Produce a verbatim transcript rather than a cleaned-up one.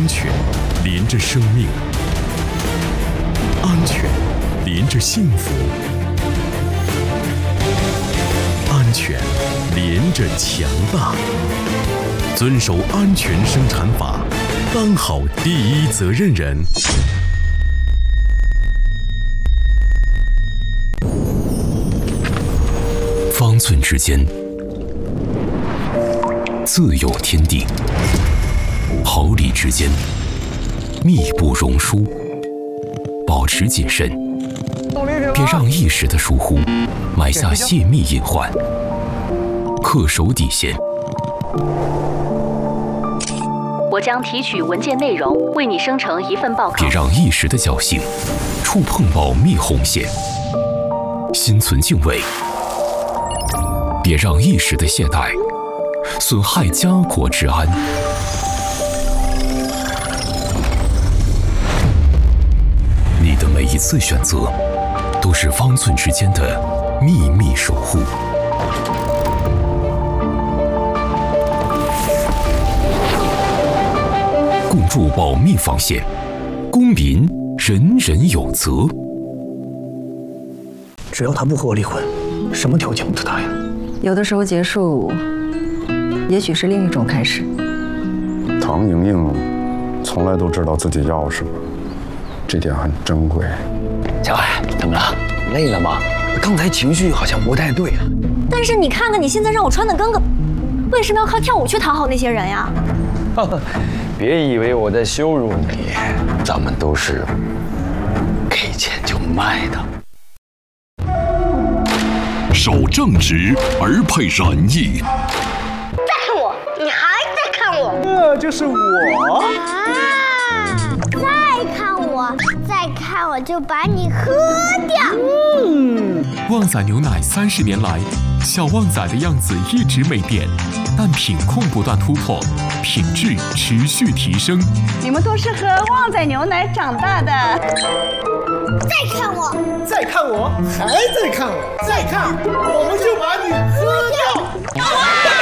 安全连着生命，安全连着幸福，安全连着强大。遵守安全生产法，当好第一责任人。方寸之间，自有天地；毫厘之间，密不容疏。保持谨慎，别让一时的疏忽埋下泄密隐患。恪守底线。 我将提取文件内容，为你生成一份报告。 别让一时的侥幸触碰保密红线。心存敬畏，别让一时的懈怠损害家国之安。你的每一次选择，都是方寸之间的秘密守护。共筑保密防线，公民人人有责。 只要他不和我离婚，什么条件我都答应。 有的时候结束，也许是另一种开始。 唐莹莹从来都知道自己要什么，这点很珍贵。 小海，怎么了？累了吗？刚才情绪好像不太对啊。 但是你看看你现在让我穿的跟个，为什么要靠跳舞去讨好那些人呀？ 别以为我在羞辱你，咱们都是给钱就卖的。 守正直而配仁义。 再看我，你还在看我？ 这就是我。 啊！再看我，再看我就把你喝掉。 嗯。 旺仔牛奶三十年来，小旺仔的样子一直没变，但品控不断突破，品质持续提升。 你们都是喝旺仔牛奶长大的。 再看我， 再看我，还在看我，再看，我们就把你喝掉。啊